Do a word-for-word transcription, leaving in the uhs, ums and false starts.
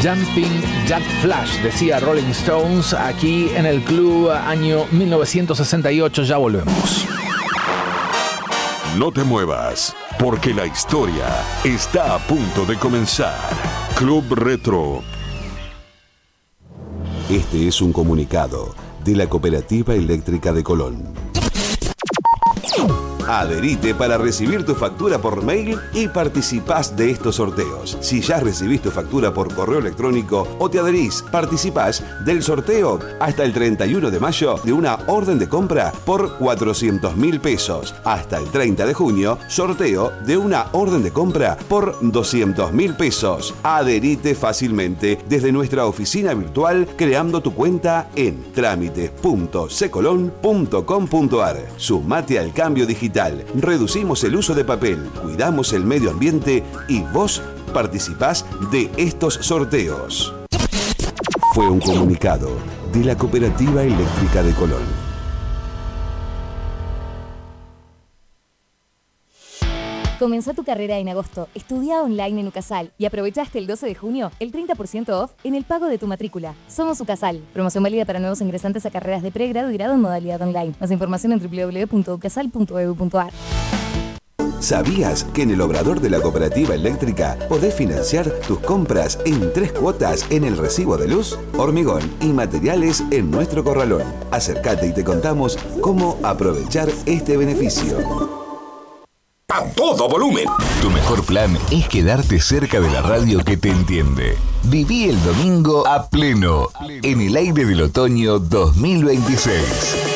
Jumping Jack Flash, decía Rolling Stones, aquí en el club, año mil novecientos sesenta y ocho. Ya volvemos. No te muevas, porque la historia está a punto de comenzar. Club Retro. Este es un comunicado de la Cooperativa Eléctrica de Colón. Adherite para recibir tu factura por mail y participás de estos sorteos. Si ya recibís tu factura por correo electrónico o te adherís, participás del sorteo hasta el treinta y uno de mayo de una orden de compra por cuatrocientos mil pesos. Hasta el treinta de junio, sorteo de una orden de compra por doscientos mil pesos. Adherite fácilmente desde nuestra oficina virtual creando tu cuenta en trámites punto secolón punto com punto ar. Sumate al cambio digital. Reducimos el uso de papel, cuidamos el medio ambiente y vos participás de estos sorteos. Fue un comunicado de la Cooperativa Eléctrica de Colón. Comenzá tu carrera en agosto. Estudia online en UCASAL y aprovecha hasta el doce de junio el treinta por ciento off en el pago de tu matrícula. Somos UCASAL. Promoción válida para nuevos ingresantes a carreras de pregrado y grado en modalidad online. Más información en doble u doble u doble u punto ucasal punto e d u punto a r. ¿Sabías que en el obrador de la Cooperativa Eléctrica podés financiar tus compras en tres cuotas en el recibo de luz, hormigón y materiales en nuestro corralón? Acércate y te contamos cómo aprovechar este beneficio. ¡A todo volumen! Tu mejor plan es quedarte cerca de la radio que te entiende. Viví el domingo a pleno, en el aire del otoño dos mil veintiséis.